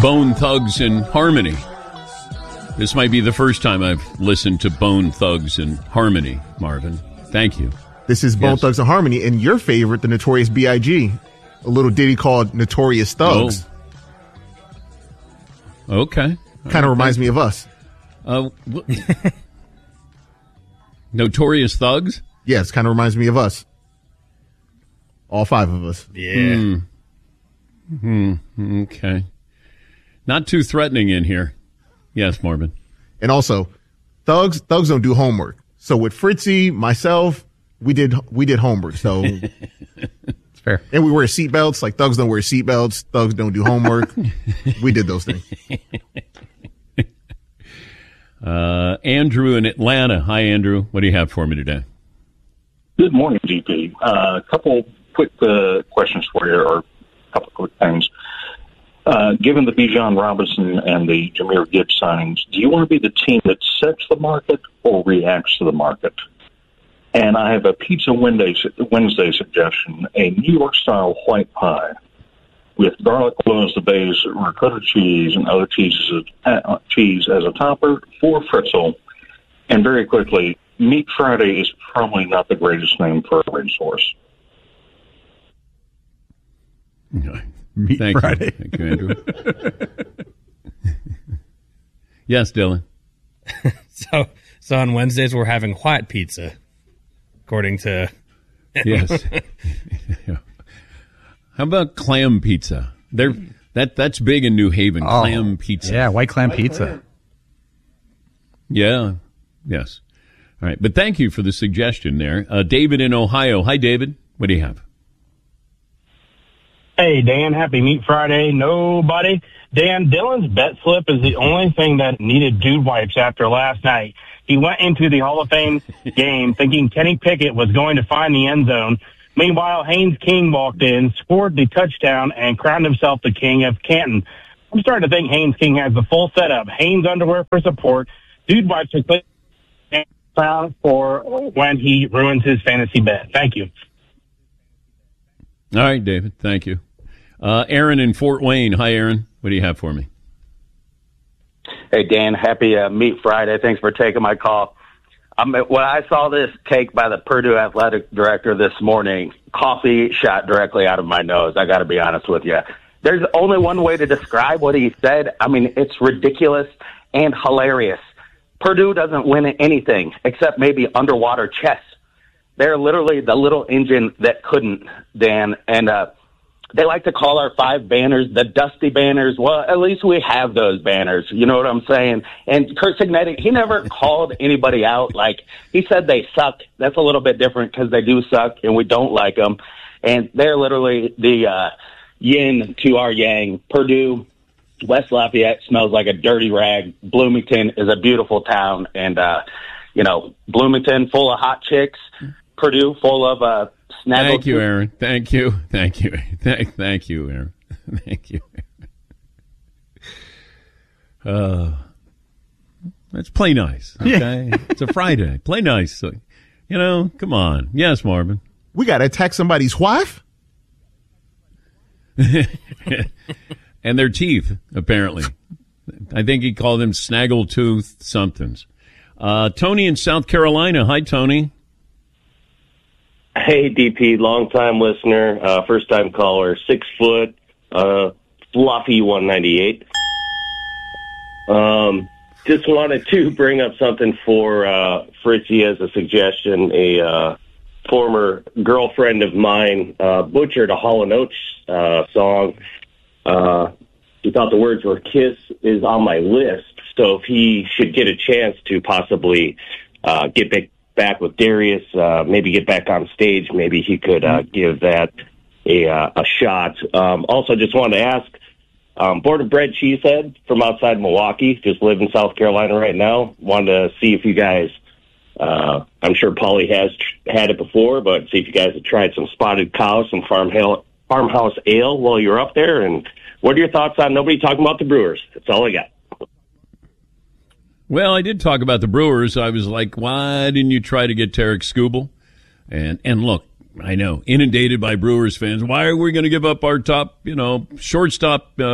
Bone Thugs and Harmony. This might be the first time I've listened to Bone Thugs and Harmony, Marvin. Thank you. This is Bone Thugs and Harmony, and your favorite, the Notorious B.I.G., a little ditty called Notorious Thugs. Oh. Okay. Kind of reminds me of us. Notorious Thugs? Yes, kind of reminds me of us. All five of us. Yeah. Okay. Not too threatening in here. Yes, Marvin. And also, thugs don't do homework. So with Fritzy, myself, we did homework. So it's fair. And we wear seatbelts. Like thugs don't wear seatbelts. Thugs don't do homework. We did those things. Andrew in Atlanta. Hi, Andrew. What do you have for me today? Good morning, GP. A couple quick questions for you, or a couple quick things. Given the Bijan Robinson and the Jahmyr Gibbs signings, do you want to be the team that sets the market or reacts to the market? And I have a Pizza Wednesday suggestion, a New York-style white pie with garlic cloves, the base, ricotta cheese, and other cheese as a topper for Fritzl. And very quickly, Meat Friday is probably not the greatest name for a racehorse. Meat Friday. Thank you, Andrew. Yes, Dylan. So on Wednesdays we're having white pizza, according to. Yes. Yeah. How about clam pizza? That's big in New Haven. Clam pizza. Yeah, white clam pizza. Yeah. Yes. All right. But thank you for the suggestion there. David in Ohio. Hi, David. What do you have? Hey, Dan, happy Meat Friday. Nobody. Dan, Dylan's bet slip is the only thing that needed dude wipes after last night. He went into the Hall of Fame game thinking Kenny Pickett was going to find the end zone. Meanwhile, Haynes King walked in, scored the touchdown, and crowned himself the king of Canton. I'm starting to think Haynes King has the full setup. Haynes underwear for support. Dude wipes for when he ruins his fantasy bet. Thank you. All right, David. Thank you. Aaron in Fort Wayne. Hi, Aaron. What do you have for me? Hey, Dan. Happy Meat Friday. Thanks for taking my call. When I saw this take by the Purdue athletic director this morning, coffee shot directly out of my nose. I got to be honest with you. There's only one way to describe what he said. I mean, it's ridiculous and hilarious. Purdue doesn't win anything except maybe underwater chess. They're literally the little engine that couldn't, Dan. And they like to call our 5 banners the dusty banners. Well, at least we have those banners. You know what I'm saying? And Curt Cignetti, he never called anybody out. Like, he said they suck. That's a little bit different because they do suck and we don't like them. And they're literally the yin to our yang. Purdue, West Lafayette smells like a dirty rag. Bloomington is a beautiful town. And, Bloomington full of hot chicks. Purdue full of snaggle. Thank you, Aaron. Thank you, Aaron. Thank you. Let's play nice, okay? It's a Friday. Play nice. So, come on. Yes, Marvin. We got to attack somebody's wife? And their teeth, apparently. I think he called them snaggletooth somethings. Tony in South Carolina. Hi, Tony. Hey, DP, long-time listener, first-time caller, 6 foot, fluffy 198. Just wanted to bring up something for Fritzy as a suggestion. A former girlfriend of mine butchered a Hall & Oates song. He thought the words were "Kiss is on my list," so if he should get a chance to possibly get back with Darius, maybe get back on stage, maybe he could give that a shot. Also, just wanted to ask, born and bred cheesehead from outside Milwaukee, just live in South Carolina right now. Wanted to see if you guys, I'm sure Paulie has had it before, but see if you guys have tried some Spotted Cow, some farmhouse ale while you're up there. And what are your thoughts on nobody talking about the Brewers? That's all I got. Well, I did talk about the Brewers. I was like, why didn't you try to get Tarek Skubal? And look, I know, inundated by Brewers fans. Why are we going to give up our top, shortstop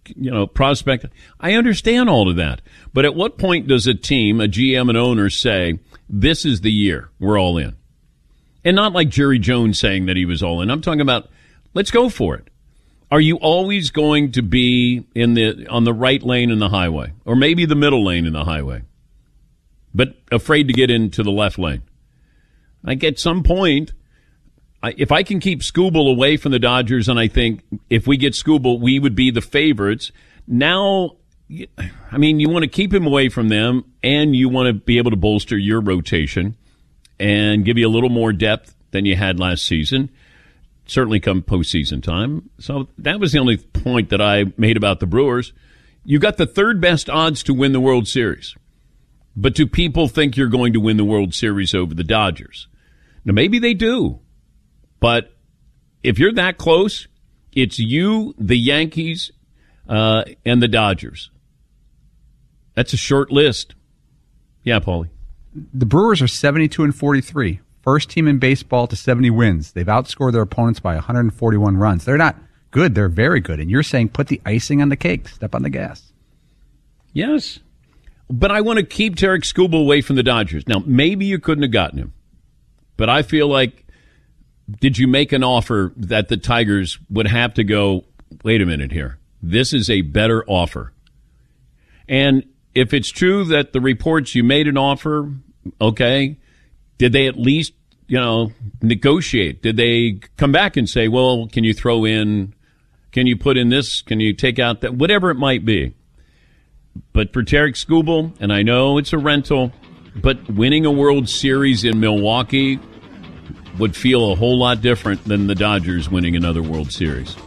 prospect. I understand all of that. But at what point does a team, a GM and owner say, this is the year, we're all in? And not like Jerry Jones saying that he was all in. I'm talking about, let's go for it. Are you always going to be on the right lane in the highway, or maybe the middle lane in the highway, but afraid to get into the left lane? Like at some point, if I can keep Skubal away from the Dodgers, and I think if we get Skubal, we would be the favorites. Now, I mean, you want to keep him away from them, and you want to be able to bolster your rotation and give you a little more depth than you had last season, certainly come postseason time. So that was the only point that I made about the Brewers. You got the third best odds to win the World Series. But do people think you're going to win the World Series over the Dodgers? Now, maybe they do. But if you're that close, it's you, the Yankees, and the Dodgers. That's a short list. Yeah, Paulie. The Brewers are 72-43. First team in baseball to 70 wins. They've outscored their opponents by 141 runs. They're not good. They're very good. And you're saying put the icing on the cake. Step on the gas. Yes. But I want to keep Tarik Skubal away from the Dodgers. Now, maybe you couldn't have gotten him. But I feel like, did you make an offer that the Tigers would have to go, wait a minute here, this is a better offer? And if it's true that the reports you made an offer, okay, did they at least, negotiate? Did they come back and say, well, can you throw in, can you put in this, can you take out that, whatever it might be? But for Tarik Skubal, and I know it's a rental, but winning a World Series in Milwaukee would feel a whole lot different than the Dodgers winning another World Series.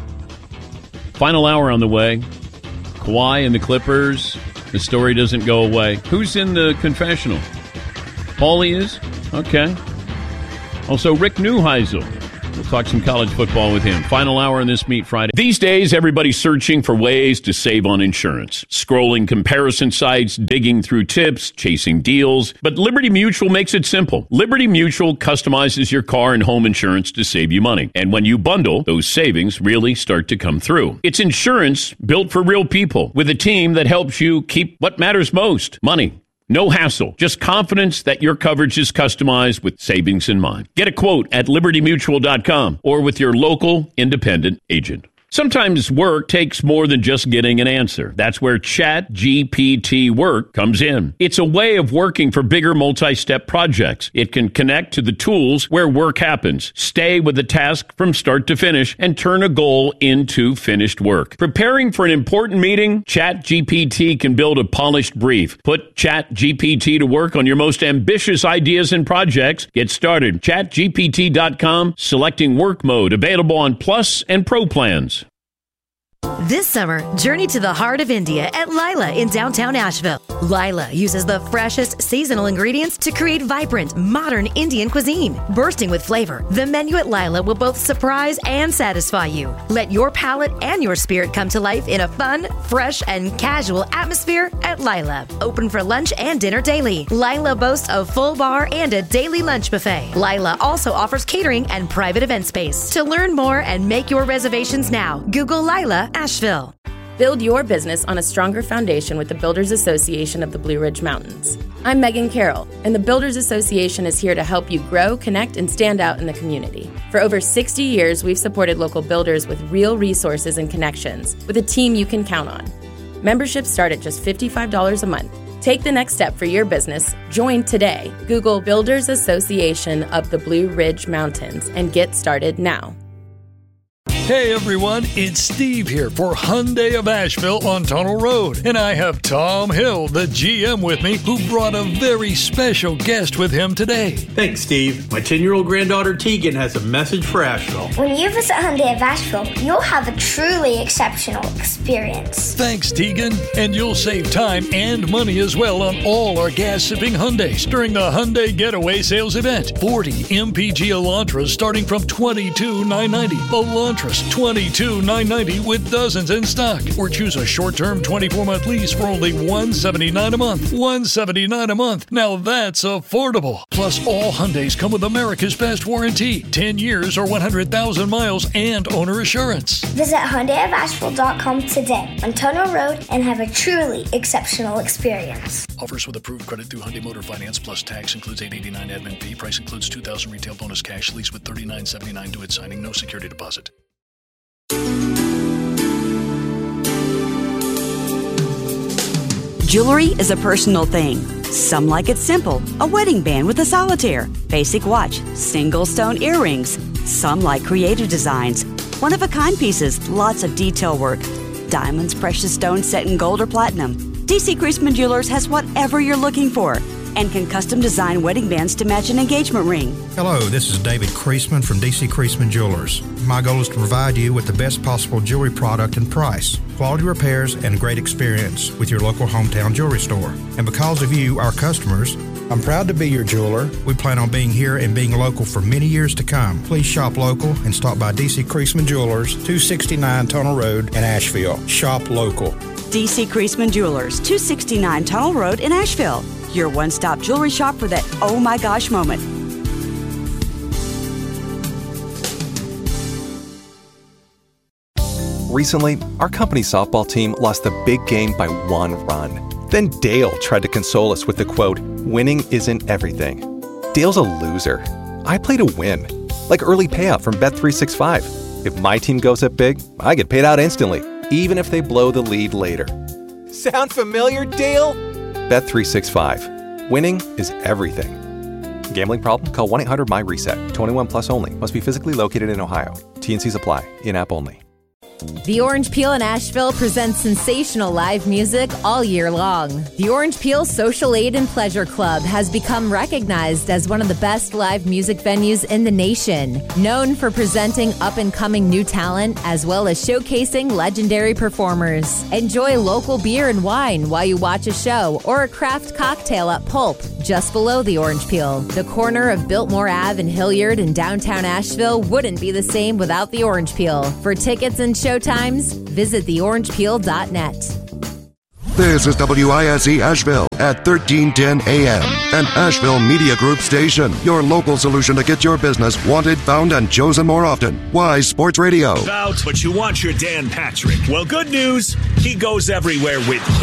Final hour on the way. Kawhi and the Clippers. The story doesn't go away. Who's in the confessional? Paulie is? Okay. Also, Rick Neuheisel. We'll talk some college football with him. Final hour on this Meat Friday. These days, everybody's searching for ways to save on insurance. Scrolling comparison sites, digging through tips, chasing deals. But Liberty Mutual makes it simple. Liberty Mutual customizes your car and home insurance to save you money. And when you bundle, those savings really start to come through. It's insurance built for real people with a team that helps you keep what matters most, money. No hassle, just confidence that your coverage is customized with savings in mind. Get a quote at libertymutual.com or with your local independent agent. Sometimes work takes more than just getting an answer. That's where ChatGPT Work comes in. It's a way of working for bigger multi-step projects. It can connect to the tools where work happens, stay with the task from start to finish, and turn a goal into finished work. Preparing for an important meeting? ChatGPT can build a polished brief. Put ChatGPT to work on your most ambitious ideas and projects. Get started. ChatGPT.com, selecting work mode, available on Plus and Pro plans. This summer, journey to the heart of India at Lila in downtown Asheville. Lila uses the freshest seasonal ingredients to create vibrant, modern Indian cuisine. Bursting with flavor, the menu at Lila will both surprise and satisfy you. Let your palate and your spirit come to life in a fun, fresh, and casual atmosphere at Lila. Open for lunch and dinner daily. Lila boasts a full bar and a daily lunch buffet. Lila also offers catering and private event space. To learn more and make your reservations now, Google Lila Asheville. Build your business on a stronger foundation with the Builders Association of the Blue Ridge Mountains. I'm Megan Carroll, and the Builders Association is here to help you grow, connect, and stand out in the community. For over 60 years, we've supported local builders with real resources and connections, with a team you can count on. Memberships start at just $55 a month. Take the next step for your business. Join today. Google Builders Association of the Blue Ridge Mountains and get started now. Hey everyone, it's Steve here for Hyundai of Asheville on Tunnel Road. And I have Tom Hill, the GM, with me, who brought a very special guest with him today. Thanks, Steve. My 10-year-old granddaughter Tegan has a message for Asheville. When you visit Hyundai of Asheville, you'll have a truly exceptional experience. Thanks, Tegan. And you'll save time and money as well on all our gas-sipping Hyundais during the Hyundai Getaway Sales event. 40 MPG Elantras starting from $22,990. Elantra just $22,990 with dozens in stock. Or choose a short-term 24-month lease for only $179 a month. $179 a month. Now that's affordable. Plus, all Hyundais come with America's best warranty. 10 years or 100,000 miles and owner assurance. Visit HyundaiofAsheville.com today on Tunnel Road and have a truly exceptional experience. Offers with approved credit through Hyundai Motor Finance plus tax includes $889 admin fee. Price includes $2,000 retail bonus cash lease with $39.79 due at signing. No security deposit. Jewelry is a personal thing. Some like it simple, a wedding band with a solitaire, basic watch, single stone earrings. Some like creative designs, one-of-a-kind pieces, lots of detail work. Diamonds, precious stones set in gold or platinum. DC Creasman Jewelers has whatever you're looking for and can custom design wedding bands to match an engagement ring. Hello, this is David Creasman from DC Creasman Jewelers. My goal is to provide you with the best possible jewelry product and price, quality repairs, and great experience with your local hometown jewelry store. And because of you, our customers, I'm proud to be your jeweler. We plan on being here and being local for many years to come. Please shop local and stop by DC Creasman Jewelers, 269 Tunnel Road in Asheville. Shop local. DC Creasman Jewelers, 269 Tunnel Road in Asheville. Your one-stop jewelry shop for that oh my gosh moment. Recently, our company's softball team lost the big game by 1 run. Then Dale tried to console us with the quote, "Winning isn't everything." Dale's a loser. I play to win, like early payout from Bet365. If my team goes up big, I get paid out instantly, even if they blow the lead later. Sound familiar, Dale? Bet365. Winning is everything. Gambling problem? Call 1-800-MY-RESET. 21 plus only. Must be physically located in Ohio. T&Cs apply. In-app only. The Orange Peel in Asheville presents sensational live music all year long. The Orange Peel Social Aid and Pleasure Club has become recognized as one of the best live music venues in the nation. Known for presenting up-and-coming new talent as well as showcasing legendary performers. Enjoy local beer and wine while you watch a show or a craft cocktail at Pulp, just below the Orange Peel. The corner of Biltmore Ave and Hilliard in downtown Asheville wouldn't be the same without the Orange Peel. For tickets and showtimes, visit theorangepeel.net. This is WISE Asheville at 1310 AM, an Asheville Media Group station. Your local solution to get your business wanted, found, and chosen more often. Wise Sports Radio. But you want your Dan Patrick. Well, good news. He goes everywhere with